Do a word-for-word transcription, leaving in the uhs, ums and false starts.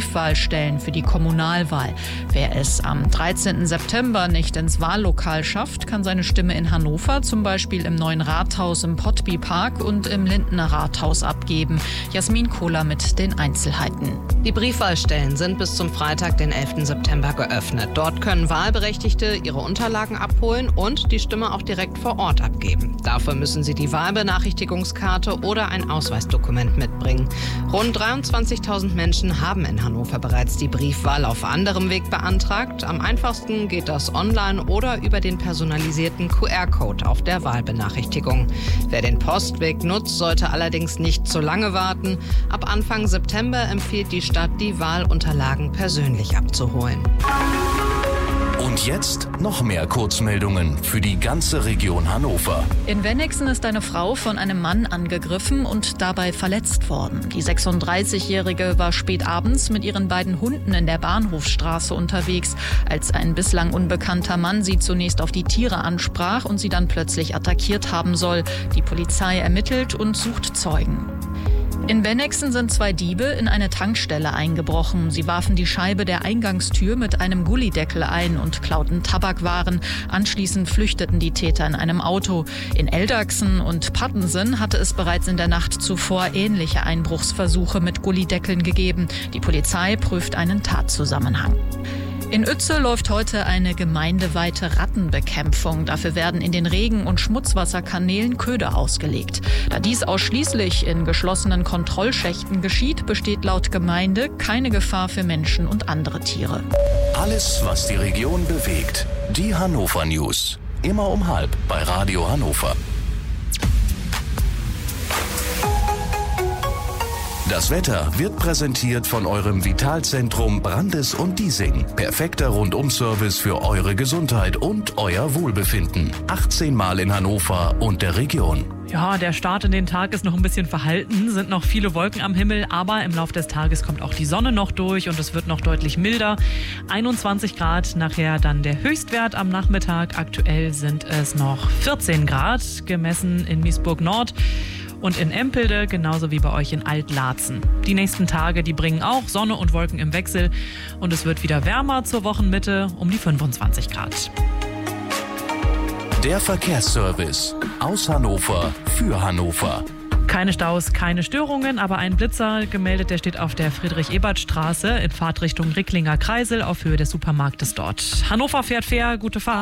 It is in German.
Briefwahlstellen für die Kommunalwahl. Wer es am dreizehnten September nicht ins Wahllokal schafft, kann seine Stimme in Hannover, zum Beispiel im Neuen Rathaus im Pottby Park und im Lindener Rathaus abgeben. Jasmin Kohler mit den Einzelheiten. Die Briefwahlstellen sind bis zum Freitag, den elften September, geöffnet. Dort können Wahlberechtigte ihre Unterlagen abholen und die Stimme auch direkt vor Ort abgeben. Dafür müssen sie die Wahlbenachrichtigungskarte oder ein Ausweisdokument mitbringen. Rund dreiundzwanzigtausend Menschen haben in Hannover bereits die Briefwahl auf anderem Weg beantragt. Am einfachsten geht das online oder über den personalisierten Q R-Code auf der Wahlbenachrichtigung. Wer den Postweg nutzt, sollte allerdings nicht zu lange warten. Ab Anfang September empfiehlt die Stadt, die Wahlunterlagen persönlich abzuholen. Und jetzt noch mehr Kurzmeldungen für die ganze Region Hannover. In Wennigsen ist eine Frau von einem Mann angegriffen und dabei verletzt worden. Die sechsunddreißigjährige war spät abends mit ihren beiden Hunden in der Bahnhofsstraße unterwegs, als ein bislang unbekannter Mann sie zunächst auf die Tiere ansprach und sie dann plötzlich attackiert haben soll. Die Polizei ermittelt und sucht Zeugen. In Wennigsen sind zwei Diebe in eine Tankstelle eingebrochen. Sie warfen die Scheibe der Eingangstür mit einem Gullideckel ein und klauten Tabakwaren. Anschließend flüchteten die Täter in einem Auto. In Eldachsen und Pattensen hatte es bereits in der Nacht zuvor ähnliche Einbruchsversuche mit Gullideckeln gegeben. Die Polizei prüft einen Tatzusammenhang. In Uetze läuft heute eine gemeindeweite Rattenbekämpfung. Dafür werden in den Regen- und Schmutzwasserkanälen Köder ausgelegt. Da dies ausschließlich in geschlossenen Kontrollschächten geschieht, besteht laut Gemeinde keine Gefahr für Menschen und andere Tiere. Alles, was die Region bewegt. Die Hannover News. Immer um halb bei Radio Hannover. Das Wetter wird präsentiert von eurem Vitalzentrum Brandes und Diesing. Perfekter Rundum-Service für eure Gesundheit und euer Wohlbefinden. achtzehn Mal in Hannover und der Region. Ja, der Start in den Tag ist noch ein bisschen verhalten, sind noch viele Wolken am Himmel, aber im Laufe des Tages kommt auch die Sonne noch durch und es wird noch deutlich milder. einundzwanzig Grad, nachher dann der Höchstwert am Nachmittag. Aktuell sind es noch vierzehn Grad, gemessen in Miesburg Nord. Und in Empelde, genauso wie bei euch in Alt-Laatzen. Die nächsten Tage, die bringen auch Sonne und Wolken im Wechsel. Und es wird wieder wärmer zur Wochenmitte, um die fünfundzwanzig Grad. Der Verkehrsservice aus Hannover für Hannover. Keine Staus, keine Störungen, aber ein Blitzer gemeldet, der steht auf der Friedrich-Ebert-Straße in Fahrtrichtung Ricklinger Kreisel auf Höhe des Supermarktes dort. Hannover fährt fair, gute Fahrt.